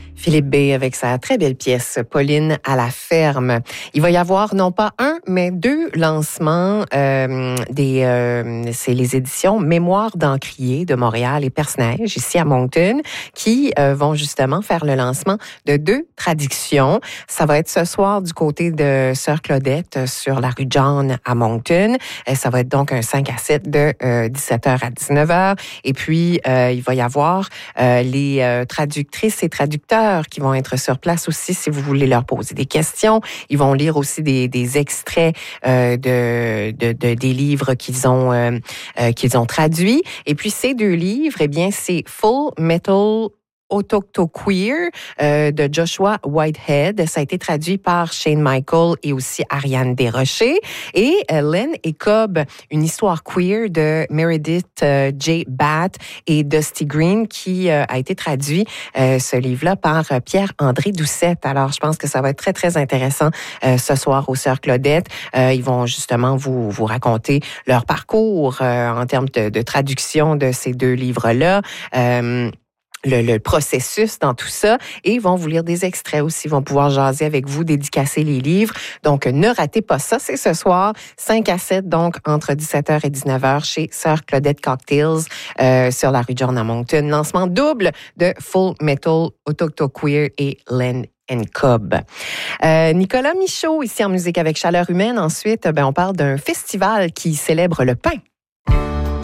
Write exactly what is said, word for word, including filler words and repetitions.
Philippe B. avec sa très belle pièce « Pauline à la ferme ». Il va y avoir non pas un, mais deux lancements. Euh, des, euh, c'est les éditions Mémoire d'Encrier de Montréal et Perce-Neige, ici à Moncton, qui euh, vont justement faire le lancement de deux traductions. Ça va être ce soir du côté de Sœur Claudette sur la rue John à Moncton. Et ça va être donc un cinq à sept de euh, dix-sept heures à dix-neuf heures. Et puis, euh, il va y avoir euh, les euh, traductrices et traducteurs qui vont être sur place aussi si vous voulez leur poser des questions. Ils vont lire aussi des, des extraits euh, de, de, de des livres qu'ils ont euh, euh, qu'ils ont traduits. Et puis ces deux livres, eh bien, c'est Full Metal Autochtoqueer euh, de Joshua Whitehead. Ça a été traduit par Shane Michael et aussi Ariane Desrochers. Et euh, Len et Cobb, une histoire queer de Meredith euh, J. Batt et Dusty Green qui euh, a été traduit, euh, ce livre-là, par euh, Pierre-André Doucette. Alors, je pense que ça va être très, très intéressant euh, ce soir aux Sœurs Claudette. Euh, ils vont justement vous, vous raconter leur parcours euh, en termes de, de traduction de ces deux livres-là. Euh, Le, le processus dans tout ça, et ils vont vous lire des extraits aussi, ils vont pouvoir jaser avec vous, dédicacer les livres. Donc, ne ratez pas ça, c'est ce soir, cinq à sept, donc entre dix-sept heures et dix-neuf heures chez Sœur Claudette Cocktails euh, sur la rue John à Moncton. Lancement double de Full Metal Autochtoqueer et Len and Cobb. Euh, Nicolas Michaud, ici en Musique avec Chaleur Humaine. Ensuite, ben, on parle d'un festival qui célèbre le pain.